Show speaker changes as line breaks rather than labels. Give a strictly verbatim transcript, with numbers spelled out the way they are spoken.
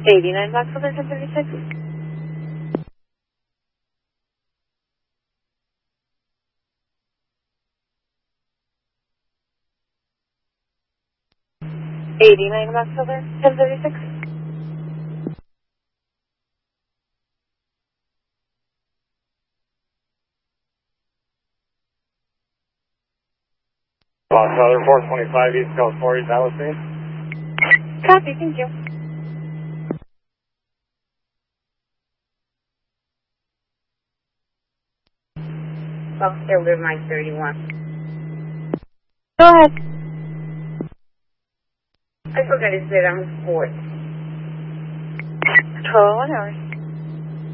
eighty-nine Box Elder ten thirty-six. eighty-nine Box Elder ten thirty-six.
Box Elder four twenty-five East Coast forty, Dallas State.
Copy, thank you.
Box Elder Mike thirty-one.
Go ahead.
I forgot it said I'm sports.
twelve oh one hours.